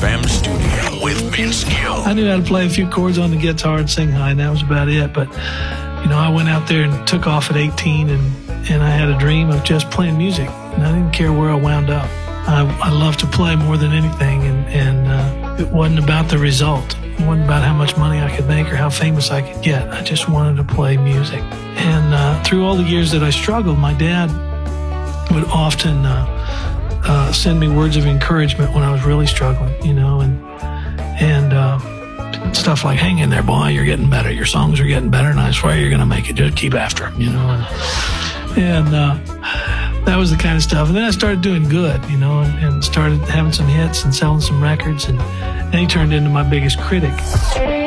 FM studio with Vince Gill. I knew how to play a few chords on the guitar and sing high, and that was about it. But, you know, I went out there and took off at 18, and I had a dream of just playing music. And I didn't care where I wound up. I love to play more than anything, and it wasn't about the result. It wasn't about how much money I could make or how famous I could get. I just wanted to play music. And through all the years that I struggled, my dad would often send me words of encouragement when I was really struggling, you know, and stuff like, hang in there, boy, you're getting better. Your songs are getting better, and I swear you're going to make it. Just keep after them, you know. And that was the kind of stuff. And then I started doing good, you know, and started having some hits and selling some records. And then he turned into my biggest critic.